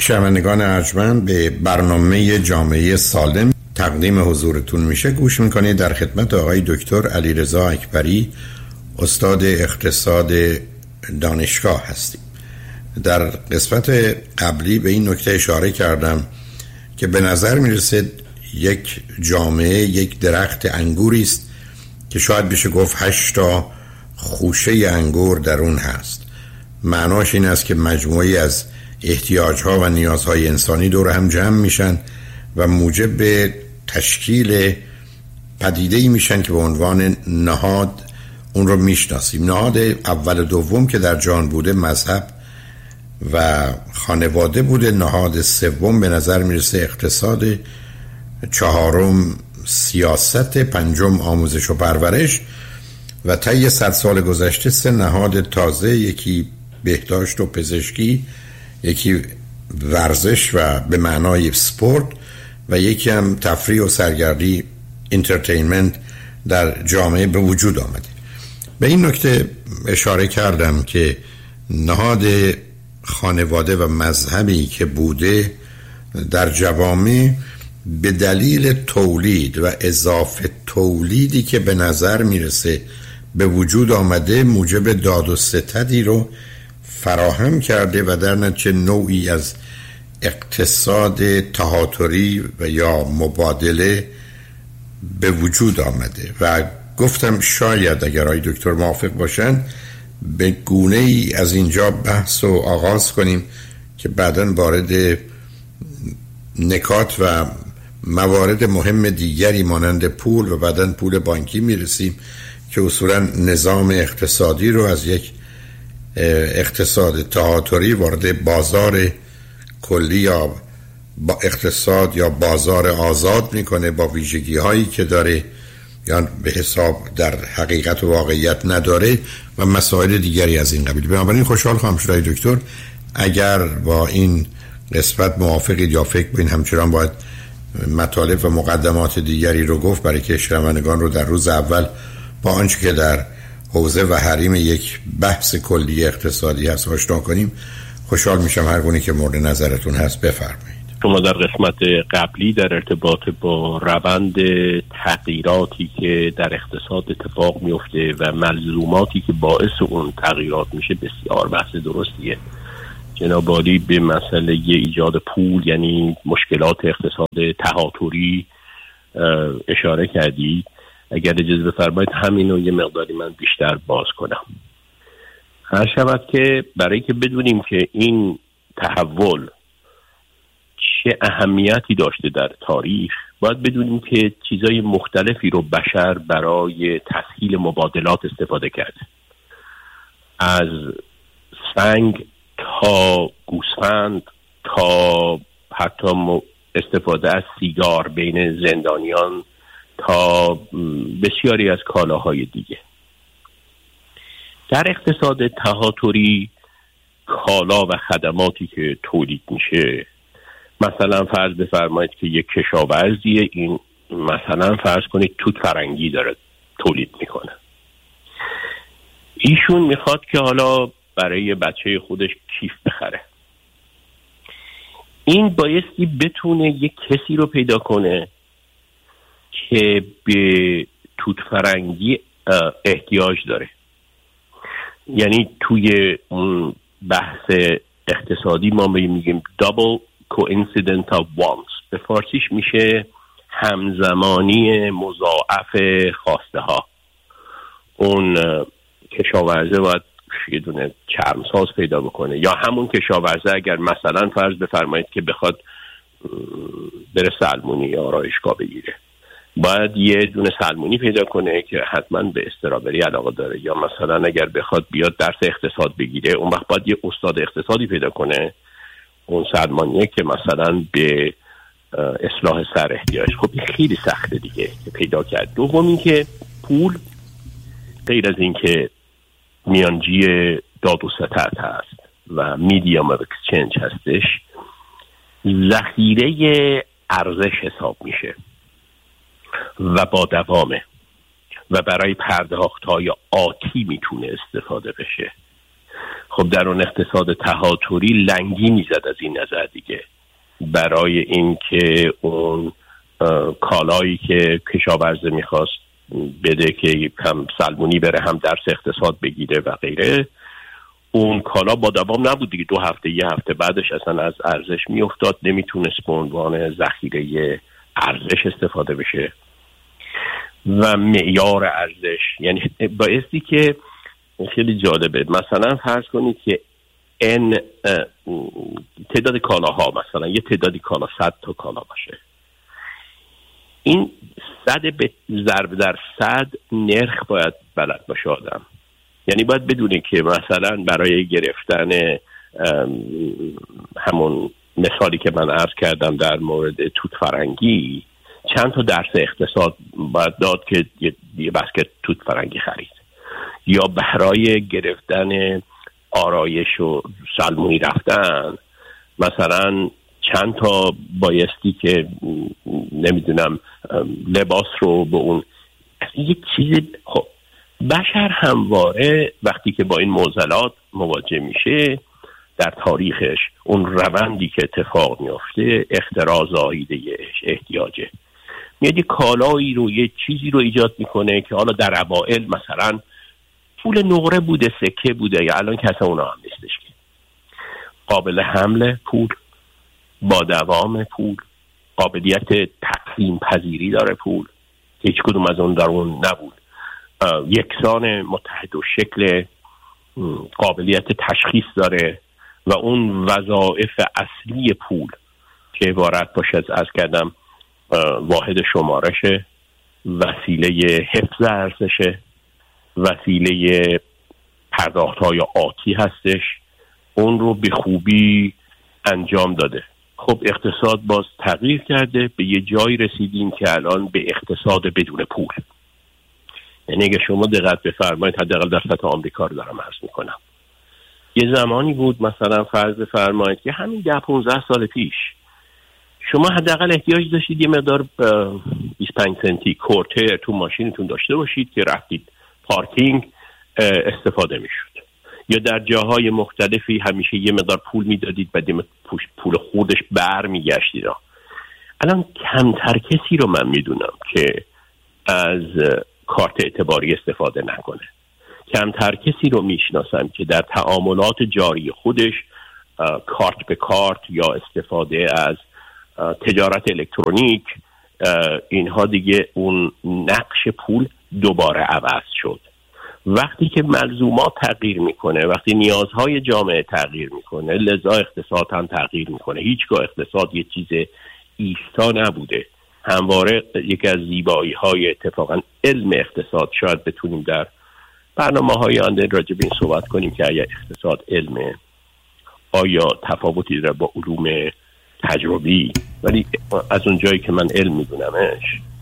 شنوندگان ارجمند، به برنامه جامعه سالم تقدیم حضورتون میشه گوش میکنید. در خدمت آقای دکتر علیرضا اکبری، استاد اقتصاد دانشگاه هستیم. در قسمت قبلی به این نکته اشاره کردم که به نظر میرسه یک جامعه یک درخت انگوری است که شاید بشه گفت 8 تا خوشه انگور در اون هست. معناش این است که مجموعی از احتیاجها و نیازهای انسانی دور هم جمع میشن و موجب به تشکیل پدیده‌ای میشن که به عنوان نهاد اون رو میشناسیم. نهاد اول و دوم که در جهان بوده مذهب و خانواده بوده، نهاد سوم به نظر میرسه اقتصاد، چهارم سیاست، پنجم آموزش و پرورش و طی 100 سال گذشته 3 نهاد تازه، یکی بهداشت و پزشکی، یکی ورزش و به معنای سپورت و یکی هم تفریح و سرگردی انترتینمنت در جامعه به وجود آمده. به این نکته اشاره کردم که نهاد خانواده و مذهبی که بوده در جوامع به دلیل تولید و اضافه تولیدی که به نظر میرسه به وجود آمده موجب داد و ستدی رو فراهم کرده و در نتیجه نوعی از اقتصاد تهاتری و یا مبادله به وجود آمده و گفتم شاید اگر آقای دکتر موافق باشن به گونه ای از اینجا بحث و آغاز کنیم که بعداً وارد نکات و موارد مهم دیگری مانند پول و بعداً پول بانکی میرسیم که اصولاً نظام اقتصادی رو از یک اقتصاد تهاتری وارد بازار کلی یا با اقتصاد یا بازار آزاد میکنه با ویژگی هایی که داره یا به حساب در حقیقت و واقعیت نداره و مسائل دیگری از این قبیل. بنابراین خوشحال خواهم شد دکتر اگر با این قسمت موافقید یا فکر کنید همچنان باید مطالب و مقدمات دیگری رو گفت برای که شنوندگان رو در روز اول با آنچه که در حوزه و حریم یک بحث کلی اقتصادی هست آشنا کنیم. خوشحال میشم هر گونه که مورد نظرتون هست بفرمایید. شما در قسمت قبلی در ارتباط با روند تغییراتی که در اقتصاد اتفاق میفته و ملزوماتی که باعث اون تغییرات میشه بسیار بحث درستیه. جناب عالی به مسئله ایجاد پول یعنی مشکلات اقتصاد تهاتری اشاره کردید. اگر اجازه بفرمایید همین رو یه مقداری من بیشتر باز کنم. هر شود که برای که بدونیم که این تحول چه اهمیتی داشته در تاریخ باید بدونیم که چیزای مختلفی رو بشر برای تسهیل مبادلات استفاده کرده، از سنگ تا گوسفند تا حتی استفاده از سیگار بین زندانیان تا بسیاری از کالاهای دیگه. در اقتصاد تهاتری کالا و خدماتی که تولید میشه، مثلا فرض بفرمایید که یک کشاورزی این مثلا فرض کنید توت فرنگی داره تولید میکنه، ایشون میخواد که حالا برای بچه خودش کیف بخره. این بایستی بتونه یک کسی رو پیدا کنه که به توت فرنگی احتیاج داره. یعنی توی اون بحث اقتصادی ما میگیم double coincidental wants، به فارسیش میشه همزمانی مضاعف خواسته ها. اون کشاورزه باید یه دونه چرمساز پیدا بکنه، یا همون کشاورزه اگر مثلا فرض بفرمایید که بخواد بره سلمونی یا آرایشگاه بگیره، باید یه دونه سلمونی پیدا کنه که حتما به استرابری علاقه داره، یا مثلا اگر بخواد بیاد درس اقتصاد بگیره اون وقت باید یه استاد اقتصادی پیدا کنه اون سلمانیه که مثلا به اصلاح سر احتیاج. خب این خیلی سخته دیگه که پیدا کرد. دوم این که پول غیر از این که میانجی داد و ستد هست و میدیوم اف اکسچنج هستش، ذخیره ارزش حساب میشه و با دوامه و برای پرداخت‌های آتی میتونه استفاده بشه. خب در اون اقتصاد تهاتری لنگی میزد از این نظر دیگه، برای اینکه اون کالایی که کشاورزه میخواست بده که هم سلمونی بره هم درس اقتصاد بگیره و غیره، اون کالا با دوام نبود دیگه، 2 هفته 1 هفته بعدش اصلا از ارزش میافتاد، نمیتونست به عنوان ذخیره ارزش استفاده بشه و معیار ارزش، یعنی بایستی که خیلی جالبه، مثلا فرض کنید که این تعداد کالاها، مثلا یه تعدادی کالا 100 تا کالا باشه، این 100 به ضرب در 100 نرخ باید بلد باشه آدم، یعنی باید بدونه که مثلا برای گرفتن همون مثالی که من عرض کردم در مورد توت فرنگی چند تا درس اقتصاد باید داد که یه بسکت توت فرنگی خرید، یا برای گرفتن آرایش و سلمونی رفتن مثلا چند تا بایستی که نمیدونم لباس رو به اون یک چیز. خب بشر همواره وقتی که با این معضلات مواجه میشه در تاریخش، اون روندی که اتفاق میفته اختراع زاییده احتیاجه، میاد یه کالایی رو، یه چیزی رو ایجاد میکنه که حالا در اوائل مثلا پول نقره بوده، سکه بوده، یا الان که اصلا اونا هم نیستش، که قابل حمل پول، با دوام پول، قابلیت تقسیم پذیری داره پول که هیچ کدوم از اون در اون نبود، یکسان متحد و شکل، قابلیت تشخیص داره و اون وظایف اصلی پول که عبارت باشه از کردم واحد شمارشه، وسیله حفظ ارزشه، وسیله پرداخت‌های آتی هستش، اون رو به خوبی انجام داده. خب اقتصاد باز تغییر کرده، به یه جایی رسیدیم که الان به اقتصاد بدون پول. یعنی اگه شما دقت بفرمایید، حداقل در سطح آمریکا رو دارم عرض میکنم، یه زمانی بود مثلا فرض بفرمایید که همین 10-15 سال پیش شما حداقل احتیاج داشتید یه مقدار 25 سنتی کورتر تو ماشینتون داشته باشید که رفتید پارکینگ استفاده میشد، یا در جاهای مختلفی همیشه یه مقدار پول میدادید بعد پول خوردش بر میگشتید. الان کمتر کسی رو من میدونم که از کارت اعتباری استفاده نکنه، کمتر کسی رو میشناسم که در تعاملات جاری خودش کارت به کارت یا استفاده از تجارت الکترونیک، اینها دیگه اون نقش پول دوباره عوض شد. وقتی که ملزومات تغییر میکنه، وقتی نیازهای جامعه تغییر میکنه، لذا اقتصاد هم تغییر میکنه. هیچگاه اقتصاد یه چیز ایستا نبوده، همواره یکی از زیبایی‌های اتفاقا علم اقتصاد، شاید بتونیم در برنامه‌های آینده راجع به این صحبت کنیم که اگر اقتصاد علمه آیا تفاوتی داره با علوم تجربی، ولی از اون جایی که من علم میدونمش،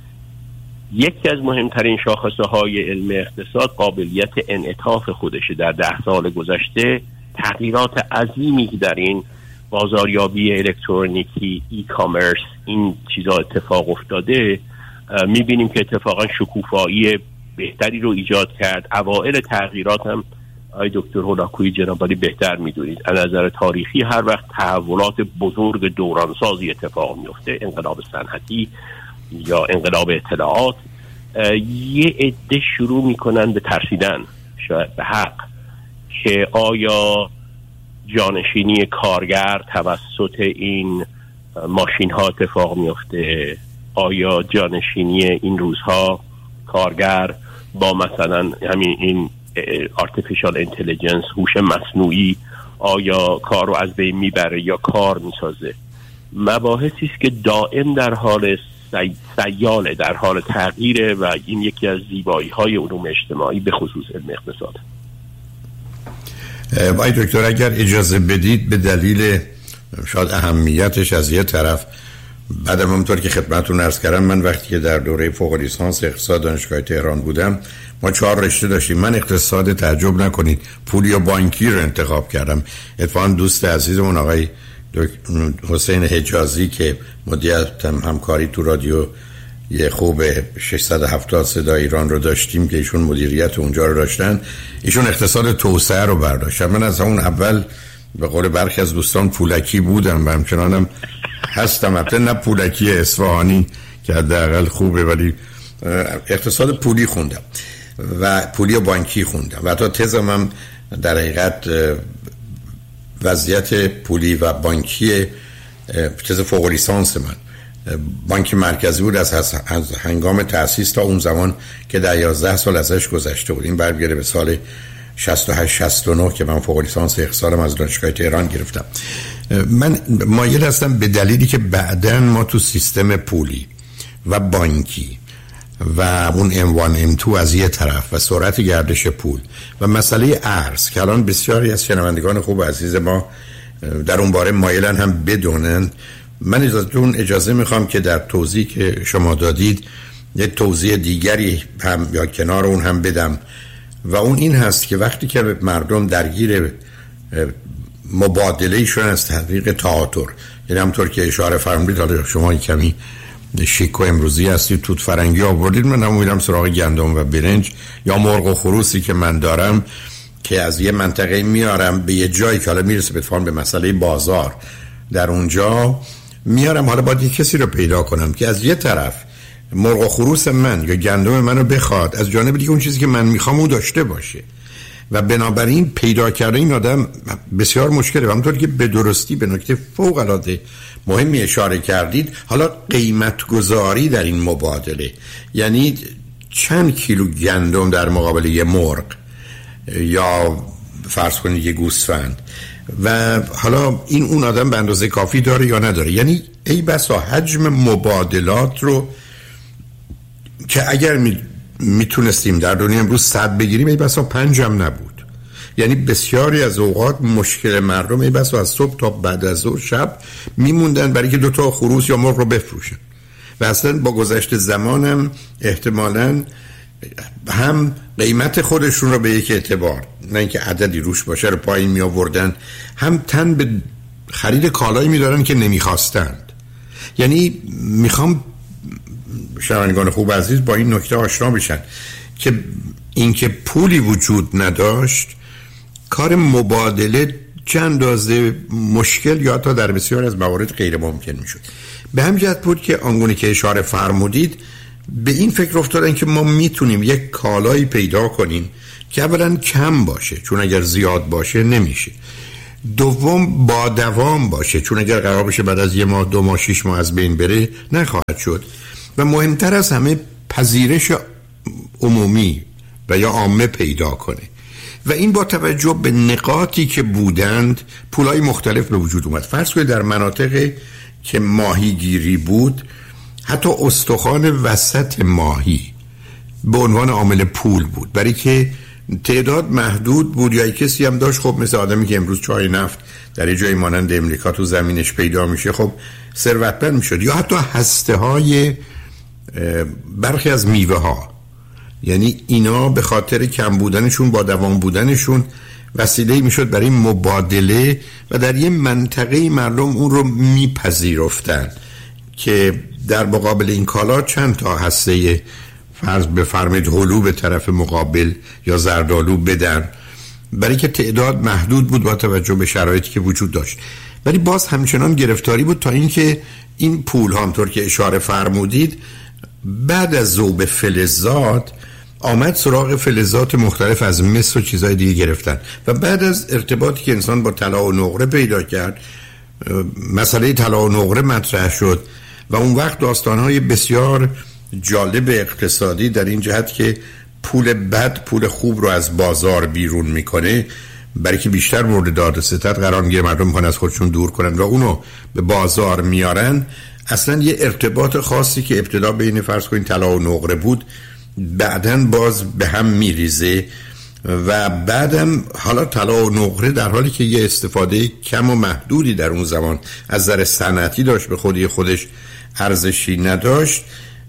یکی از مهمترین شاخصه‌های علم اقتصاد قابلیت انعطاف خودشه. در 10 سال گذشته تغییرات عظیمی در این بازاریابی الکترونیکی، ای کامرس، این چیزا اتفاق افتاده، میبینیم که اتفاقا شکوفایی بهتری رو ایجاد کرد. اوائل تغییرات هم آقای دکتر هولاکویی جنابالی بهتر میدونید، از نظر تاریخی هر وقت تحولات بزرگ دورانسازی اتفاق میفته، انقلاب صنعتی یا انقلاب اطلاعات، یه عده شروع میکنن به ترسیدن، شاید به حق، که آیا جانشینی کارگر توسط این ماشین ها اتفاق میفته، آیا جانشینی این روزها کارگر با مثلا همین این artificial intelligence، هوش مصنوعی، آیا کار رو از بین میبره یا کار میسازه. مباحثی است که دائم در حال سیاله، در حال تغییره و این یکی از زیبایی های علوم اجتماعی به خصوص علم اقتصاد. آقای دکتر اگر اجازه بدید، به دلیل شاید اهمیتش از یه طرف، بعدم همونطور که خدمتتون عرض کردم، من وقتی که در دوره فوق لیسانس اقتصاد دانشگاه تهران بودم، ما 4 رشته داشتیم. من اقتصاد، تعجب نکنید، پول یا بانکی رو انتخاب کردم. اتفاقا دوست عزیزمون آقای حسین حجازی که مدیریت همکاری تو رادیو یه خوب 670 صدا ایران رو داشتیم که ایشون مدیریت اونجا رو داشتن. ایشون اقتصاد توسعه رو برداشتن. من از اون اول به قول برخی از دوستان پولکی بودم و همچنانم هستم، البته نه پولکی اصفهانی که حداقل خوبه، ولی اقتصاد پولی خوندم و پولی و بانکی خوندم و حتی تزم هم در حقیقت وضعیت پولی و بانکی تز فوق لیسانس من بانک مرکزی بود از هنگام تأسیس تا اون زمان که در 11 سال ازش گذشته بود. این برمیگرده به سال 68-69 که من فوق لیسانس اقتصادم از دانشگاه تهران گرفتم. من مایل هستم به دلیلی که بعداً ما تو سیستم پولی و بانکی و اون M1 M2 از یه طرف و سرعت گردش پول و مسئله ارز که الان بسیاری از شنوندگان خوب و عزیز ما در اون باره مایلن هم بدونن، من اجازه میخوام که در توضیح که شما دادید یه توضیح دیگری هم یا کنار اون هم بدم و اون این هست که وقتی که مردم درگیر مبادله شدن از طریق تعادل، یعنی همطور که اشاره فرمودید، حالا شما کمی شیک و امروزی هستید، توت فرنگی آوردید، من نمیدونم سراغ گندم و برنج یا مرغ و خروسی که من دارم که از یه منطقه میارم به یه جایی که حالا میرسه به مسئله بازار، در اونجا میارم، حالا باید یه کسی رو پیدا کنم که از یه طرف مرغ و خروس من یا گندم منو بخواد، از جانب دیگه اون چیزی که من میخوام اون داشته باشه و بنابراین پیدا کردن این آدم بسیار مشکله. و همونطور که به درستی به نکته فوق العاده مهمی اشاره کردید، حالا قیمت گذاری در این مبادله، یعنی چند کیلو گندم در مقابل یه مرغ یا فرض کنید یه گوسفند، و حالا این اون آدم به اندازه کافی داره یا نداره. یعنی ای بسا حجم مبادلات رو که اگر میتونستیم در دنیا امروز 100 بگیریم، ای بسا 5 هم نبود. یعنی بسیاری از اوقات مشکل مردم ای بسا از صبح تا بعد از ظهر شب میموندن برای که 2 تا خروس یا مرغ رو بفروشن و اصلا با گذشت زمانم احتمالاً هم قیمت خودشون رو به یک اعتبار، نه اینکه عددی روش باشه، رو پایین می آوردن، هم تن به خرید کالایی می دارن که نمیخواستند. یعنی میخوام شنوندگان خوب عزیز با این نکته آشنا بشن که اینکه پولی وجود نداشت، کار مبادله چند اندازه مشکل یا تا در بسیار از موارد غیر ممکن می شد. به همین جهت بود که آنگونه که اشاره فرمودید به این فکر افتادن که ما میتونیم یک کالایی پیدا کنیم که اولا کم باشه، چون اگر زیاد باشه نمیشه، دوم با دوام باشه، چون اگر قرار باشه بعد از 1 ماه 2 ماه 6 ماه از بین بره نخواهد شد، و مهمتر از همه پذیرش عمومی و یا عامه پیدا کنه. و این با توجه به نقاطی که بودند پولای مختلف به وجود اومد. فرض کنید در مناطقی که ماهیگیری بود، حتی استخوان وسط ماهی به عنوان عامل پول بود، برای که تعداد محدود بود یا کسی هم داشت، خب مثل آدمی که امروز چای نفت در یه جای مانند امریکا تو زمینش پیدا میشه، خب ثروتمند میشد. یا حتی هسته های برخی از میوه ها، یعنی اینا به خاطر کم بودنشون با دوام بودنشون وسیله میشد برای مبادله و در یه منطقه مردم اون رو میپذیرفتن که در مقابل این کالا چند تا هسته فرض بفرمایید هلو به طرف مقابل یا زردآلو بدن، برای که تعداد محدود بود با توجه به شرایطی که وجود داشت. ولی باز همچنان گرفتاری بود تا اینکه این پول ها همطور که اشاره فرمودید بعد از ذوب فلزات آمد سراغ فلزات مختلف از مس و چیزهای دیگه گرفتن و بعد از ارتباطی که انسان با طلا و نقره پیدا کرد، مسئله طلا و نقره مطرح شد و اون وقت داستانهای بسیار جالب اقتصادی در این جهت که پول بد پول خوب رو از بازار بیرون میکنه، برای که بیشتر مورد داد و ستد قرار میگیره، مردم میخوان از خودشون دور کنن و اونو به بازار میارن. اصلا یه ارتباط خاصی که ابتدا بین فرض کنین طلا و نقره بود بعدن باز به هم میریزه و بعدم حالا طلا و نقره در حالی که یه استفاده کم و محدودی در اون زمان از نظر صنعتی داشت، به خودی خودش ارزشی نداشت،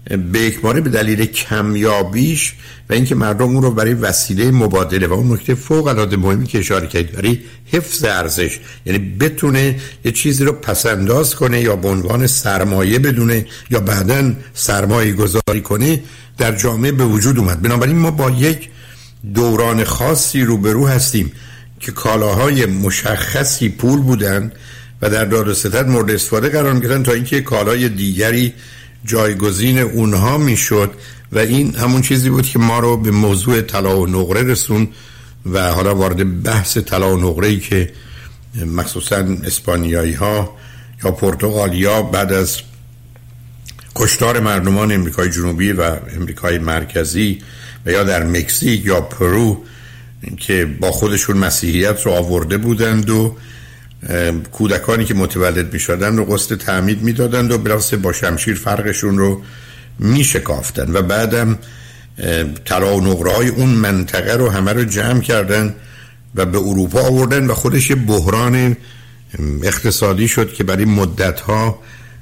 به یکباره به دلیل کمیابیش و اینکه مردم اون رو برای وسیله مبادله و اون نکته فوق العاده مهمی که اشاره کردید برای حفظ ارزش، یعنی بتونه یه چیزی رو پسنداز کنه یا به عنوان سرمایه بدونه یا بعداً سرمایه گذاری کنه، در جامعه به وجود اومد. بنابراین ما با یک دوران خاصی روبرو هستیم که کالاهای مشخصی پول بودن و در داد و ستد مورد استفاده قرار می‌گرفتن تا اینکه کالای دیگری جایگزین اونها میشد و این همون چیزی بود که ما رو به موضوع طلا و نقره رسون و حالا وارد بحث طلا و نقره‌ای که مخصوصا اسپانیایی ها یا پرتغالیا بعد از کشتار مردمان امریکای جنوبی و امریکای مرکزی و یا در مکزیک یا پرو که با خودشون مسیحیت رو آورده بودند و کودکانی که متولد می شدن رو قسط تعمید می دادند و بلاسه با شمشیر فرقشون رو می شکافتن و بعدم طلا و نقره های اون منطقه رو همه رو جمع کردن و به اروپا آوردن و خودش بحران اقتصادی شد که برای مدت ها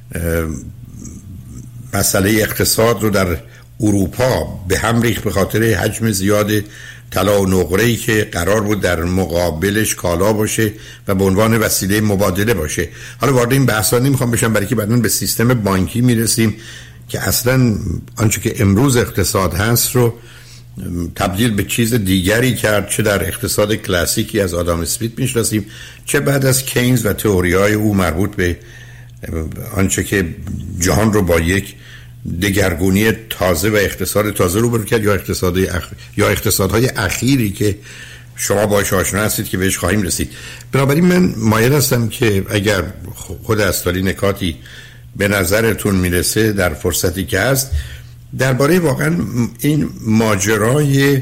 مسئله اقتصاد رو در اروپا به هم ریخت به خاطر حجم زیاد طلا و نقره‌ای که قرار بود در مقابلش کالا باشه و به عنوان وسیله مبادله باشه. حالا وارد این بحثا نمیخوام بشم برای که بعداً به سیستم بانکی میرسیم که اصلاً آنچه که امروز اقتصاد هست رو تبدیل به چیز دیگری کرد، چه در اقتصاد کلاسیکی از آدام اسمیت میشناسیم چه بعد از کینز و تئوری‌های او مربوط به آنچه که جهان رو با یک دگرگونی تازه و اقتصاد تازه روبرو کرد یا اقتصادهای اخیری که شما باهاش آشنا هستید که بهش خواهیم رسید. بنابراین من مایل هستم که اگر خود استالی نکاتی به نظرتون میرسه در فرصتی که هست درباره واقعا این ماجرای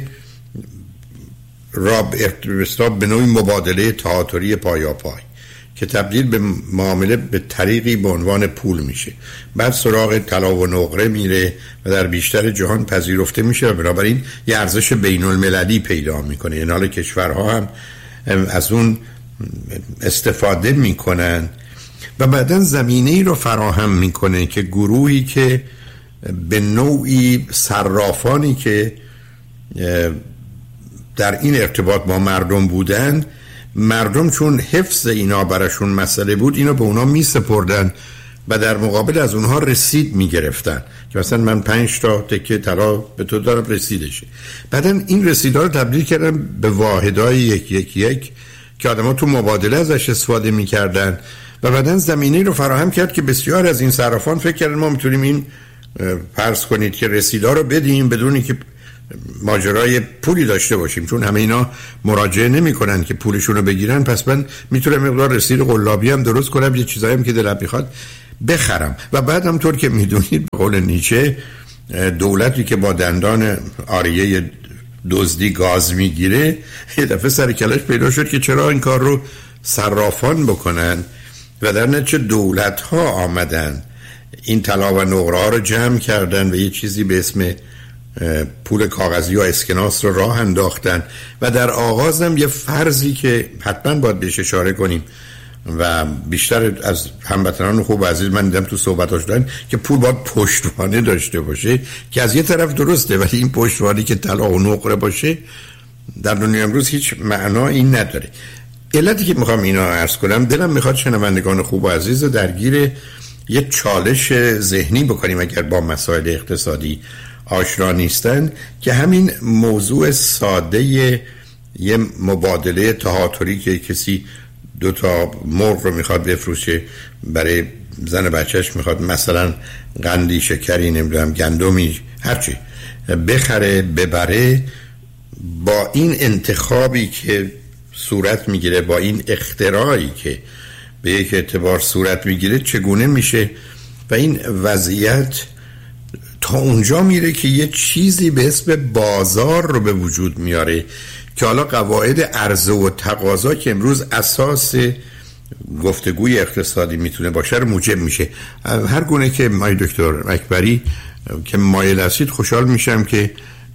به نوعی مبادله تئاتری پایاپای که تبدیل به معامله به طریقی به عنوان پول میشه، بعد سراغ طلا و نقره میره و در بیشتر جهان پذیرفته میشه و بنابراین یه ارزش بین المللی پیدا میکنه. یعنی حالا کشورها هم از اون استفاده میکنن و بعداً زمینه‌ای رو فراهم میکنه که گروهی که به نوعی صرافانی که در این ارتباط با مردم بودن، مردم چون حفظ اینا براشون مسئله بود اینو به اونا می سپردن و در مقابل از اونها رسید می گرفتن که مثلا من 5 تا تکه طلا به تو دارم رسیدشه. بعدن این رسیدها رو تبدیل کردن به واحدهای 111 که آدم ها تو مبادله ازش استفاده می کردن و بعدن زمینه رو فراهم کرد که بسیار از این صرافان فکر کردن ما میتونیم این فرض کنید که رسیدها رو بدیم بدون اینکه ماجرای پولی داشته باشیم، چون همه اینا مراجعه نمی کنن که پولشون رو بگیرن، پس من میتونم مقدار رسید قلابی هم درست کنم، یه چیزایی هم که دلم میخواد بخرم. و بعد هم طور که میدونید به قول نیچه دولتی که با دندان آریه دزدی گاز میگیره یه دفعه سر کلش پیدا شد که چرا این کار رو صرافان بکنن و در نتیجه دولت ها آمدن این طلا و نقره ها رو جمع کردن و یه چیزی به اسم پول کاغذی و اسکناس رو راه انداختن و در آغازم یه فرضی که حتما باید بهش اشاره کنیم و بیشتر از هموطنان خوب و عزیز من دیدم تو صحبتاش دارن که پول باید پشتوانه داشته باشه که از یه طرف درسته، ولی این پشتوانه که طلا و نقره باشه در دنیا امروز هیچ معنایی نداره. علتی که میخوام اینا عرض کنم، دلم میخواد شنوندگان خوب و عزیز درگیر یه چالش ذهنی بکنیم اگر با مسائل اقتصادی آشنا نیستن، که همین موضوع ساده یه مبادله تئاتری که کسی 2 تا مرغ رو میخواد بفروشه برای زن بچهش، میخواد مثلا قندی شکری نمیدونم گندمی هرچی بخره ببره، با این انتخابی که صورت میگیره، با این اختراعی که به یک اعتبار صورت میگیره چگونه میشه و این وضعیت تا اونجا میره که یه چیزی به اسم بازار رو به وجود میاره که حالا قواعد عرضه و تقاضا که امروز اساس گفتگوی اقتصادی میتونه باشه رو موجب میشه. هر گونه که مای دکتر اکبری که مایل هستید خوشحال میشم که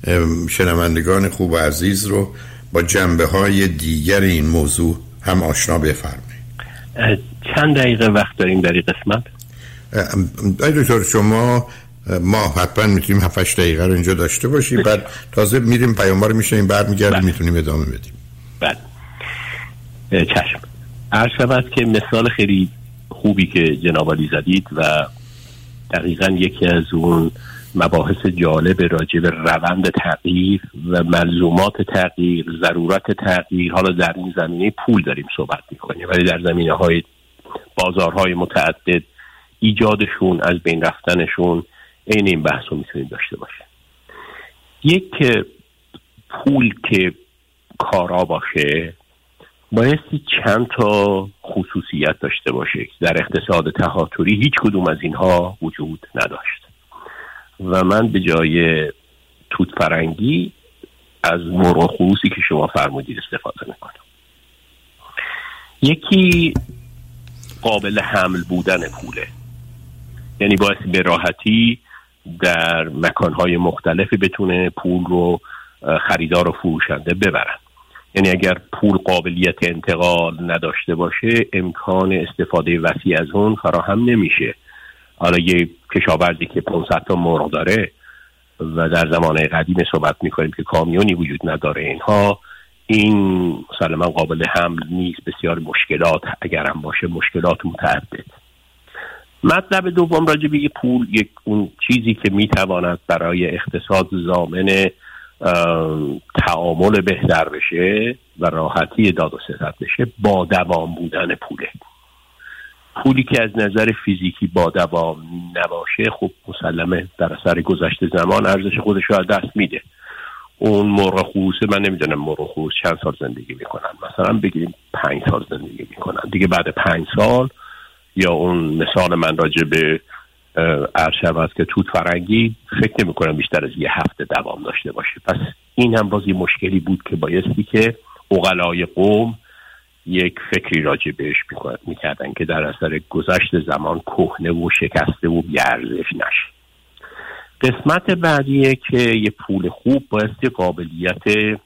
شنوندگان خوب و عزیز رو با جنبه های دیگر این موضوع هم آشنا بفرمایید. چند دقیقه وقت داریم در این قسمت؟ دکتر شما ما حتما میتونیم 7-8 دقیقه رو اینجا داشته باشیم، بعد تازه میریم پیاموار میشیم، برمیگردیم میتونیم ادامه بدیم. بله چشم. عرض شود که مثال خیلی خوبی که جناب عالی زدید و دقیقاً یکی از اون مباحث جالب راجع به روند تغییر و ملزومات تغییر، ضرورت تغییر، حالا در این زمینه پول داریم صحبت میکنیم، ولی در زمینه‌های بازارهای متعدد ایجادشون، از بین رفتنشون، این بحث رو میتونیم داشته باشیم. یک پول که کارا باشه بایستی چند تا خصوصیت داشته باشه که در اقتصاد تهاتری هیچ کدوم از اینها وجود نداشت و من به جای توت فرنگی از مرغ خروسی که شما فرمودید استفاده میکنم. یکی قابل حمل بودن پوله، یعنی باعث به راحتی در مکانهای مختلفی بتونه پول رو خریدار و فروشنده ببرن. یعنی اگر پول قابلیت انتقال نداشته باشه امکان استفاده وسیع از اون فراهم نمیشه. حالا یه کشاورزی که 500 تا مرغ داره و در زمانه قدیم صحبت میکنیم که کامیونی وجود نداره، اینها این مسلما قابل حمل نیست. بسیار مشکلات اگرم باشه، مشکلات متعدد. مطلب دوم راجع به پول، یک اون چیزی که میتواند برای اقتصاد ضامن تعامل بهتر بشه و راحتی داد و ستد بشه، با دوام بودن پوله. پولی که از نظر فیزیکی با دوام نباشه خب مسلمه در اثر گذشت زمان ارزش خودش رو از دست میده. اون مرغ خروسه، من نمیدونم مرغ خروس چند سال زندگی میکنن، مثلا بگیریم 5 سال زندگی میکنن دیگه، بعد 5 سال یا اون مثال من راجع به عرض شود که توت فرنگی فکر نمی کنم بیشتر از یه هفته دوام داشته باشه. پس این هم باز یه مشکلی بود که بایستی که عقلای قوم یک فکری راجع بهش میکردن که در اثر گذشت زمان کهنه و شکسته و بی‌ارزش نشه. قسمت بعدیه که یه پول خوب بایستی قابلیت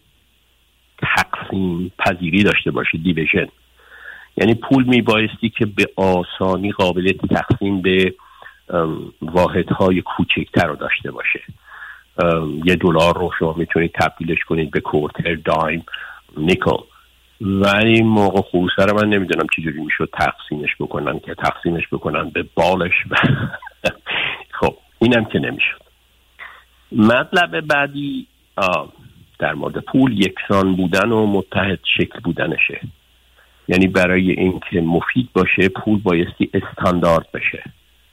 تقسیم پذیری داشته باشه، دیویژن. یعنی پول میبایستی که به آسانی قابلیت تقسیم به واحدهای کوچکتر رو داشته باشه. $1 رو شما میتونید تبدیلش کنید به کوارتر، دایم، نیکل. ولی موقع خروسه رو من نمیدونم چجوری میشد تقسیمش بکنن به بالش. خب اینم که نمیشد. مطلب بعدی در مورد پول یکسان بودن و متحد شکل بودنشه. یعنی برای اینکه مفید باشه پول بایستی استاندارد بشه،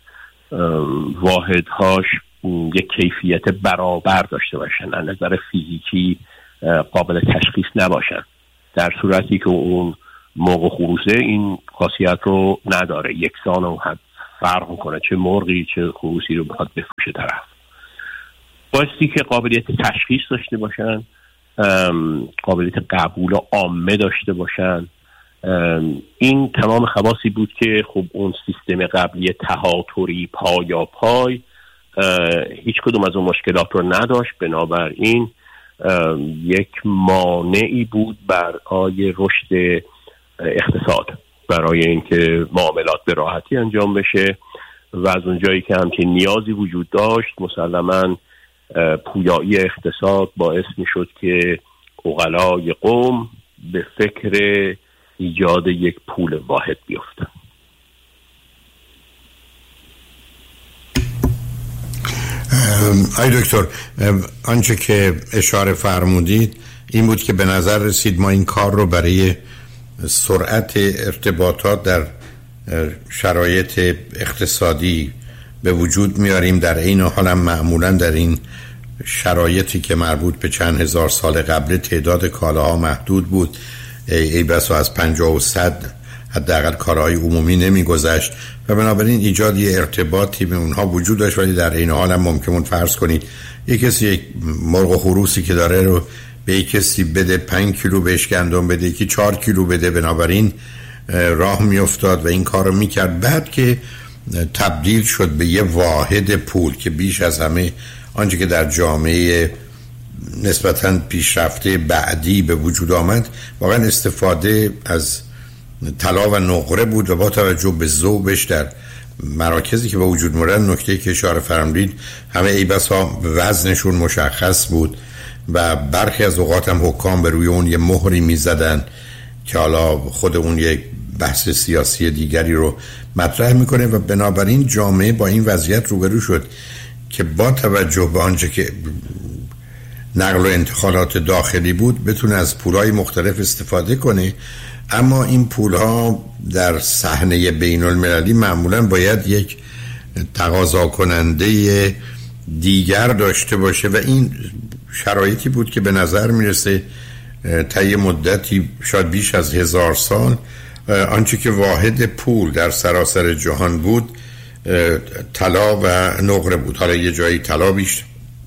واحدهاش یک کیفیت برابر داشته باشن، از نظر فیزیکی قابل تشخیص نباشن. در صورتی که اون مرغ خروسه این خاصیت رو نداره، یکسان و فرق میکنه چه مرغی چه خروسی رو بخواد بفروشه طرف. بایستی که قابلیت تشخیص داشته باشن، قابلیت قبول عامه داشته باشن. این تمام خواصی بود که خب اون سیستم قبلی تهاتری پای هیچ کدوم از اون مشکلات رو نداشت. بنابراین یک مانعی بود برای رشد اقتصاد، برای اینکه معاملات به راحتی انجام بشه و از اون جایی که همچین نیازی وجود داشت مسلماً پویایی اقتصاد باعث میشد که عقلای قوم به فکر ایجاد یک پول واحد بیفتن. آی دکتر، آنچه که اشاره فرمودید این بود که به نظر رسید ما این کار رو برای سرعت ارتباطات در شرایط اقتصادی به وجود میاریم، در این حال هم معمولا در این شرایطی که مربوط به چند هزار سال قبل تعداد کالاها محدود بود، ای بسا از 50 و 100 حداقل کارهای عمومی نمیگذشت و بنابراین ایجاد یه ارتباطی به اونها وجود داشت. ولی در این حال هم ممکنه فرض کنید یک کسی یک مرغ و خروسی که داره رو به یک کسی بده 5 کیلو بهش گندم بده، یکی 4 کیلو بده، بنابراین راه میافتاد و این کار رو میکرد. بعد که تبدیل شد به یه واحد پول که بیش از همه آنچه که در جامعه نسبتاً پیشرفته بعدی به وجود آمد واقعا استفاده از طلا و نقره بود و با توجه به ذوبش در مراکزی که به وجود موردن، نکته که اشاره فرمودید، همه ای بسا وزنشون مشخص بود و برخی از اوقات هم حکام به روی اون یه مهری میزدن که حالا خود اون یک بحث سیاسی دیگری رو مطرح میکنه و بنابراین جامعه با این وضعیت روبرو شد که با توجه به آنچه که نقل و انتقالات داخلی بود بتونه از پولهای مختلف استفاده کنه، اما این پولها در صحنه بین المللی معمولا باید یک تقاضا کننده دیگر داشته باشه و این شرایطی بود که به نظر میرسه طی مدتی شاید بیش از 1000 سال آنچه که واحد پول در سراسر جهان بود طلا و نقره بود. حالا یه جایی طلا بیشتر،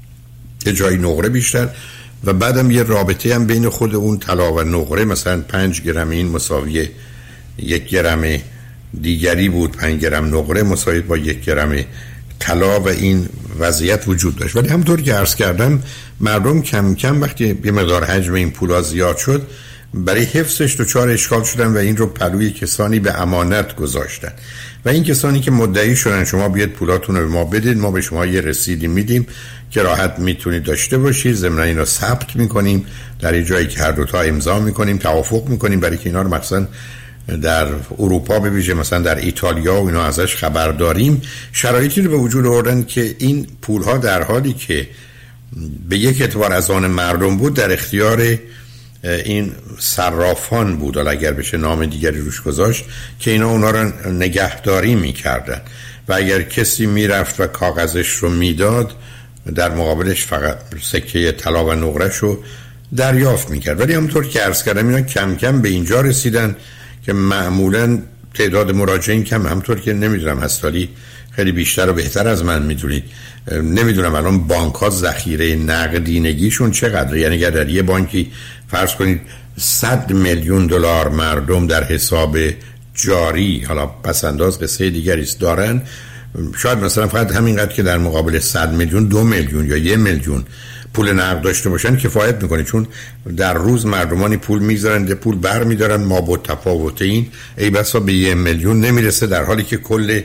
یه جایی نقره بیشتر و بعدم یه رابطه هم بین خود اون طلا و نقره، مثلا 5 گرم این مساوی 1 گرم دیگری بود، 5 گرم نقره مساوی با 1 گرم طلا و این وضعیت وجود داشت. ولی همونطور که عرض کردم مردم کم کم وقتی یه مقدار حجم این پولا زیاد شد برای حفظش دچار اشکال شدن و این رو پلوی کسانی به امانت گذاشتن و این کسانی که مدعی شدن شما بیاید پولاتون رو به ما بدید، ما به شما یه رسیدی میدیم که راحت میتونید داشته باشید، ضمن این رو ثبت میکنیم در یه جایی که هر دوتا امضا میکنیم، توافق میکنیم، برای که اینا رو مثلا در اروپا به ویژه مثلا در ایتالیا و اینا ازش خبر داریم، شرایطی رو به وجود آوردن که این پولها در حالی که به یک اعتبار از آن مردم بود در اختیار این صرافان بود، حالا اگر بشه نام دیگری روش گذاشت، که اینا اونا رو نگهداری میکردن و اگر کسی میرفت و کاغذش رو میداد در مقابلش فقط سکه طلا و نقره‌ش رو دریافت میکرد. ولی همونطور که عرض کردم اینا کم کم به اینجا رسیدن که معمولا تعداد مراجعین کم، همونطور که نمیدونم هستالی خیلی بیشتر و بهتر از من میدونید، نمیدونم الان بانک ها ذخیره نقدینگیشون چقدره. یعنی اگر در یه بانکی فرض کنید 100 میلیون دلار مردم در حساب جاری، حالا پس انداز قصه دیگری است، دارن، شاید مثلا فقط همینقدر که در مقابل 100 میلیون 2 میلیون یا 1 میلیون پول نقد داشته باشن کفایت میکنه، چون در روز مردمانی پول میذارن، پول بر میدارن، ما با تفاوت این ای بسا به 1 میلیون نمیرسه، در حالی که کل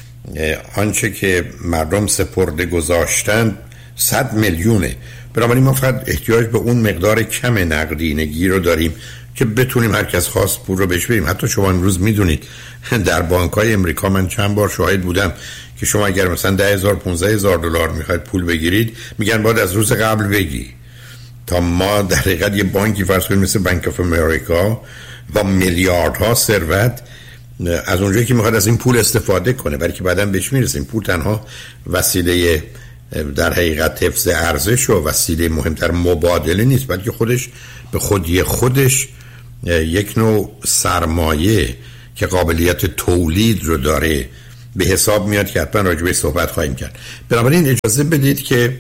آنچه که مردم سپرده گذاشتن 100 میلیونه. بنابراین ما فقط احتیاج به اون مقدار کم نقدینگی رو داریم که بتونیم هر کس خواست پول رو بهش بدیم. حتی شما امروز میدونید در بانک‌های امریکا من چند بار شاهد بودم که شما اگر مثلا 10,000 15,000 دلار میخواید پول بگیرید میگن باید از روز قبل بگی. تا ما در حقیقت یه بانکی فرض کنید مثل بانک آف امریکا با میلیاردها ثروت از اونجایی که میخواد از این پول استفاده کنه، برای که بعداً بهش میرسه، این پول تنها وسیله در حقیقت حفظ ارزش و وسیله مهمتر مبادله نیست، بلکه خودش به خودش یک نوع سرمایه که قابلیت تولید رو داره به حساب میاد که حتما راجع به صحبت خواهیم کرد. بنابراین اجازه بدید که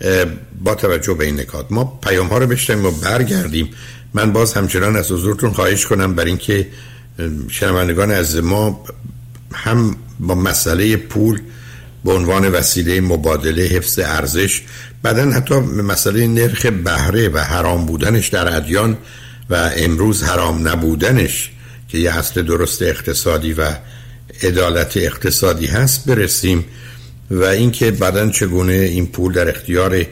با توجه به این نکات ما پیام ها رو بشنویم و برگردیم. من باز همچنان از حضورتون خواهش کنم برای اینکه شنوندگان از ما هم با مسئله پول به عنوان وسیله مبادله حفظ ارزش، بعدن حتی مسئله نرخ بهره و حرام بودنش در ادیان و امروز حرام نبودنش که یه اصل درست اقتصادی و عدالت اقتصادی هست برسیم و اینکه بعدن چگونه این پول در اختیار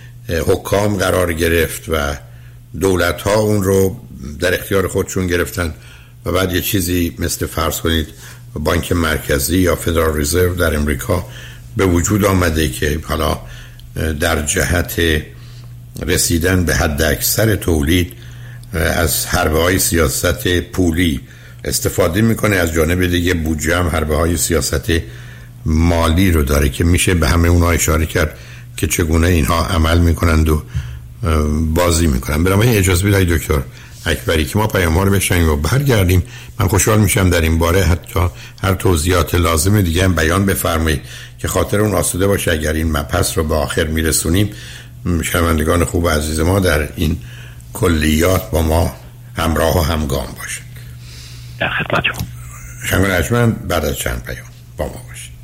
حکام قرار گرفت و دولت ها اون رو در اختیار خودشون گرفتن و بعد یه چیزی مثل فرض کنید بانک مرکزی یا فدرال رزرو در امریکا به وجود آمده که حالا در جهت رسیدن به حد اکثر تولید از حربه های سیاست پولی استفاده میکنه، از جانب دیگه بودجه هم حربه های سیاست مالی رو داره که میشه به همه اونها اشاره کرد که چگونه اینها عمل میکنند و بازی میکنند. بنابراین اجازه بدهید دکتر اکبری که ما پیام ها رو بشنویم و برگردیم. من خوشحال میشم در این باره حتی هر توضیحات لازم دیگه هم بیان بفرمایید که خاطر اون آسوده باشه اگر این مبحث رو به آخر میرسونیم. شنوندگان خوب و عزیز ما در این کلیات با ما همراه و همگام باشید. در خدمت شما. شنگ نجمن بعد از چند پیام با ما باشید.